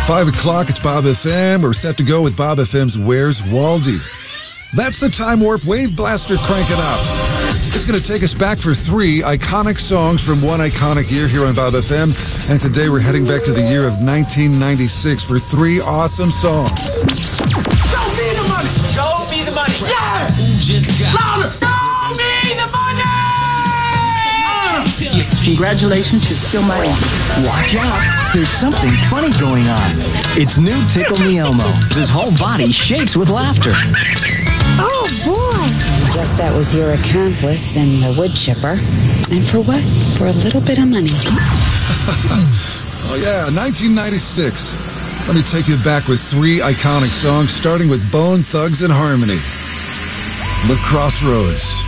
5 o'clock, it's Bob FM. We're set to go with Bob FM's Where's Waldy? That's the Time Warp Wave Blaster cranking up. It's going to take us back for 3 iconic songs from one iconic year here on Bob FM. And today we're heading back to the year of 1996 for 3 awesome songs. Show me the money! Show me the money! Yeah! Just got Louder! Show me the money! Congratulations, you're still my own. Watch out, there's something funny going on. It's new Tickle Me Elmo. His whole body shakes with laughter. Oh, boy. Guess that was your accomplice in the wood chipper. And for what? For a little bit of money. Oh, yeah, 1996. Let me take you back with 3 iconic songs, starting with Bone Thugs and Harmony. The Crossroads.